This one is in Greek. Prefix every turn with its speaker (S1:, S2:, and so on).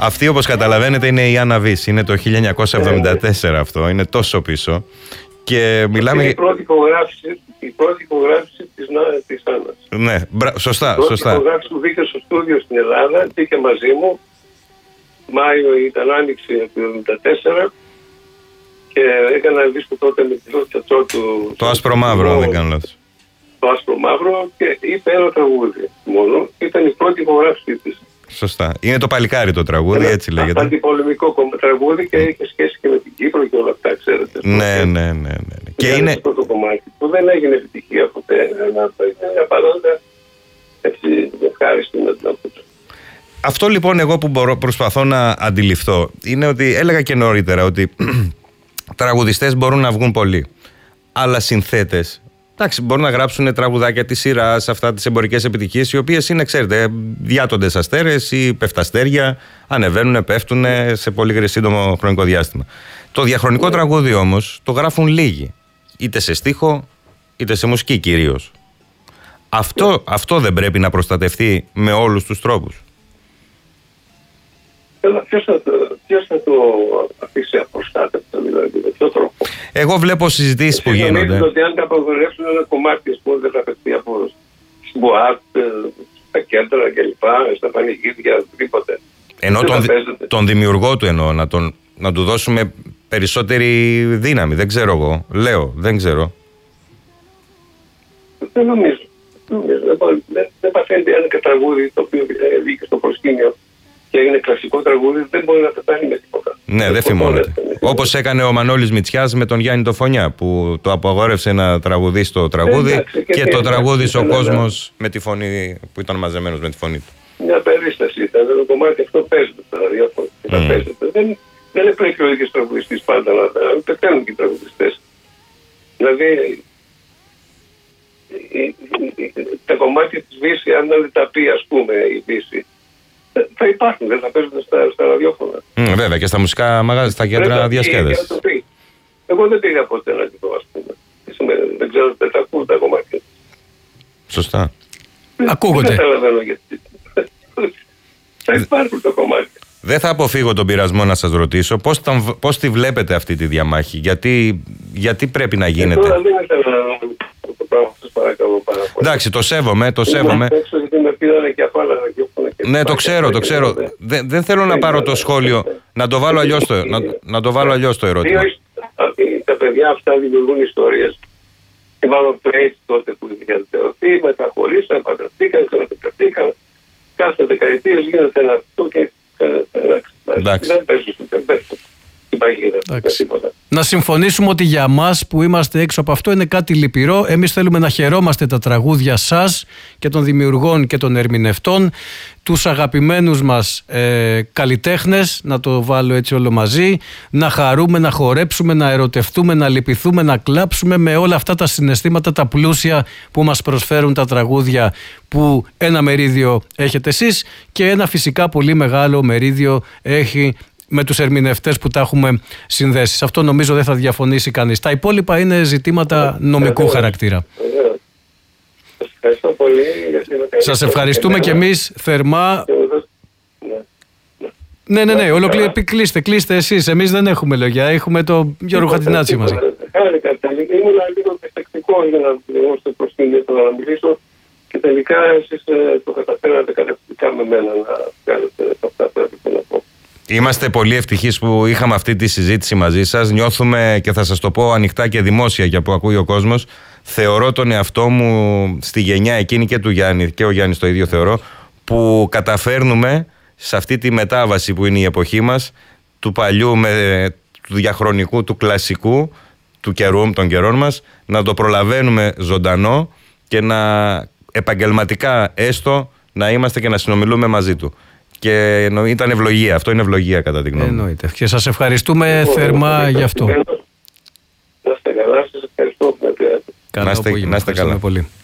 S1: Αυτή, όπως καταλαβαίνετε, είναι η Άννα Βύση. Είναι το 1974 αυτό, είναι τόσο πίσω. Και μιλάμε...
S2: Είναι η πρώτη ηχογράφηση της Άννας.
S1: Ναι, σωστά.
S2: Η πρώτη ηχογράφηση που μπήκε στο στούντιο στην Ελλάδα, μπήκε μαζί μου. Μάιο ήταν άνοιξη του 1974 και έκανα ένα δίσκο τότε με τη Λότια του.
S1: Το άσπρο μαύρο, αν δεν κάνω λάθος.
S2: Το άσπρο μαύρο και είπε ένα τραγούδι μόνο. Ήταν η πρώτη ηχογράφηση της.
S1: Σωστά. Είναι το παλικάρι το τραγούδι, έτσι λέγεται.
S2: Αντιπολεμικό τραγούδι και είχε σχέση και με την Κύπρο και όλα αυτά, ξέρετε.
S1: Ναι.
S2: Και είναι αυτό το κομμάτι που δεν έγινε επιτυχία ποτέ. Είναι μια παρόντα έτσι ευχάριστη να την ακούσω.
S1: Αυτό λοιπόν εγώ που προσπαθώ να αντιληφθώ είναι ότι έλεγα και νωρίτερα ότι τραγουδιστές μπορούν να βγουν πολλοί. Αλλά συνθέτες, εντάξει, μπορούν να γράψουν τραγουδάκια της σειράς, αυτά τις εμπορικές επιτυχίες, οι οποίες είναι, ξέρετε, διάτοντες αστέρες ή πεφταστέρια, ανεβαίνουν, πέφτουν σε πολύ σύντομο χρονικό διάστημα. Το διαχρονικό τραγούδι όμως το γράφουν λίγοι, είτε σε στίχο είτε σε μουσική κυρίως. Αυτό δεν πρέπει να προστατευτεί με όλους τους τρόπους?
S2: Ποιος θα το αφήσει απροστάτευτο, δηλαδή, με ποιο τρόπο?
S1: Εγώ βλέπω συζητήσεις που γίνονται.
S2: Νομίζω ότι αν απαγορεύσουν ένα κομμάτι που δεν θα πετύχει από ΜΟΑΤ, στα κέντρα κλπ, στα πανηγύρια, οτιδήποτε.
S1: Ενώ τον δημιουργό του εννοώ, να του δώσουμε περισσότερη δύναμη. Δεν ξέρω εγώ. Δεν ξέρω.
S2: Δεν νομίζω. Δεν παθαίνει ένα τραγούδι το οποίο βγήκε στο προσκήνιο και έγινε κλασικό τραγούδι, δεν μπορεί να πεθάνει με τίποτα.
S1: Ναι, δεν φημώνεται. Όπως έκανε ο Μανώλης Μητσιάς με τον Γιάννη το Φωνιά, που το απαγόρευσε να τραγουδίσει το τραγούδι και το τραγούδισε ο κόσμος με τη φωνή, που ήταν μαζεμένος με τη φωνή του.
S2: Μια περίσταση ήταν, το κομμάτι αυτό παίζεται στα ραδιόφωνα. Δεν πρέπει ο ίδιος τραγουδιστής πάντα να πεθαίνουν και οι τραγουδιστές. Δηλαδή, τα κομμάτια της Βύση, αν δεν τα πει, ας πούμε, η Βύση, θα υπάρχουν, δεν θα παίζονται στα ραδιόφωνα.
S1: Βέβαια, και στα μουσικά μαγάζια, στα κέντρα διασκέδασης.
S2: Εγώ δεν πήγα ποτέ να την πω, ας πούμε. Δεν ξέρω, δεν τα ακούω τα κομμάτια.
S1: Σωστά.
S3: Ακούγονται.
S2: Δεν καταλαβαίνω γιατί. Θα υπάρχουν τα κομμάτια.
S1: Δεν θα αποφύγω τον πειρασμό να σας ρωτήσω πώς τη βλέπετε αυτή τη διαμάχη, γιατί πρέπει να γίνεται.
S2: Τώρα δεν ήθελα να το πράγμα, σας παρακαλώ πάρα πολύ.
S1: Εντάξει, το σέβομαι. Ναι, το ξέρω. Δεν θέλω να πάρω το σχόλιο. Να το βάλω αλλιώς το ερώτημα.
S2: Τα παιδιά αυτά δημιουργούν ιστορίες. Και μάλλον πριν τότε που διαδηλωθεί, μεταχωρήσαν, παντρευτήκαν, ξαναπαντρευτήκαν. Κάθε δεκαετία γίνεται ένα αυτό και δεν παίζουν στην παγίδα.
S3: Να συμφωνήσουμε ότι για μας που είμαστε έξω από αυτό είναι κάτι λυπηρό. Εμείς θέλουμε να χαιρόμαστε τα τραγούδια σας και των δημιουργών και των ερμηνευτών, τους αγαπημένους μας καλλιτέχνες, να το βάλω έτσι όλο μαζί, να χαρούμε, να χορέψουμε, να ερωτευτούμε, να λυπηθούμε, να κλάψουμε με όλα αυτά τα συναισθήματα, τα πλούσια που μας προσφέρουν τα τραγούδια, που ένα μερίδιο έχετε εσείς και ένα φυσικά πολύ μεγάλο μερίδιο έχει με τους ερμηνευτές που τα έχουμε συνδέσει. Σε αυτό νομίζω δεν θα διαφωνήσει κανείς. Τα υπόλοιπα είναι ζητήματα νομικού χαρακτήρα.
S2: Σας ευχαριστώ πολύ.
S3: Σας ευχαριστούμε και εμείς θερμά. Ναι, κλείστε εσείς. Εμείς δεν έχουμε λόγια. Έχουμε το Γιώργο Χατζηνάτση μαζί.
S2: Ήμουν λίγο τεκτικό για να βγω στο προσκήνιο να μιλήσω και τελικά εσείς το καταφέρατε καταπληκτικά με μένα να κάνετε αυτά που έπρεπε να πω.
S1: Είμαστε πολύ ευτυχείς που είχαμε αυτή τη συζήτηση μαζί σας. Νιώθουμε, και θα σας το πω ανοιχτά και δημόσια για που ακούει ο κόσμος, θεωρώ τον εαυτό μου στη γενιά εκείνη και του Γιάννη, και ο Γιάννης το ίδιο θεωρώ, που καταφέρνουμε σε αυτή τη μετάβαση που είναι η εποχή μας, του παλιού του διαχρονικού, του κλασικού, των καιρών μας, να το προλαβαίνουμε ζωντανό και να επαγγελματικά έστω να είμαστε και να συνομιλούμε μαζί του. Και ήταν ευλογία. Αυτό είναι ευλογία κατά τη γνώμη μου.
S3: Εννοείται. Και σας ευχαριστούμε θερμά γι' αυτό.
S2: Να είστε καλά, σας ευχαριστώ.
S1: Να είστε καλά.
S3: Πολύ.